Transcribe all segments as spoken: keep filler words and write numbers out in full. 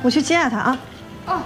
我去接下他啊。 哦。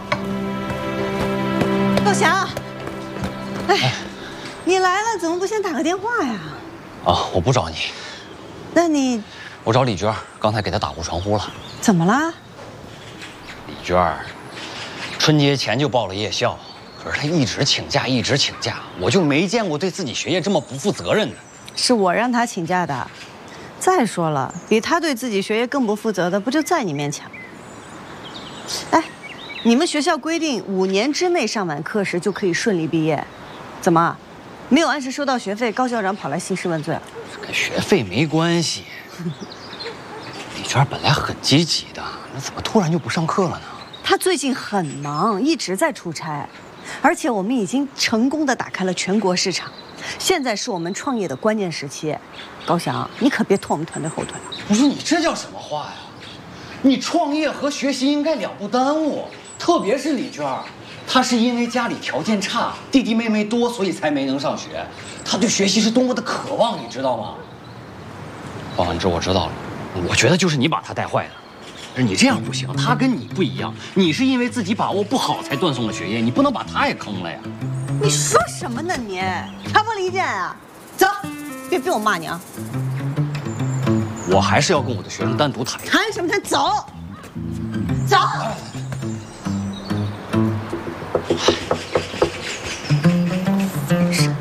高翔，哎，你来了，怎么不先打个电话呀？ 啊，我不找你。 那你？ 我找李娟，刚才给她打过传呼了。 怎么啦？ 李娟，春节前就报了夜校，可是她一直请假，一直请假，我就没见过对自己学业这么不负责任的。 是我让她请假的。再说了，比她对自己学业更不负责的，不就在你面前？哎，你们学校规定五年之内上完课时就可以顺利毕业，怎么，没有按时收到学费，高校长跑来兴师问罪了？ 跟学费没关系。李娟本来很积极的，那怎么突然就不上课了呢？ 她最近很忙，一直在出差，而且我们已经成功的打开了全国市场，现在是我们创业的关键时期。高翔，你可别拖我们团队后腿了。 我说你这叫什么话呀？你创业和学习应该两不耽误，特别是李娟，她是因为家里条件差，弟弟妹妹多，所以才没能上学。她对学习是多么的渴望，你知道吗？方文志，我知道了，我觉得就是你把她带坏的。你这样不行，她跟你不一样，你是因为自己把握不好才断送了学业，你不能把她也坑了呀。 你说什么呢你？还不理解啊？走，别逼我骂你啊！ 我还是要跟我的学生单独谈一谈。 谈什么谈？走，走。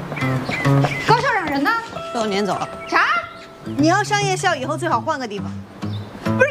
高校长人呢？ 被我撵走了。 啥？ 你要上夜校以后最好换个地方。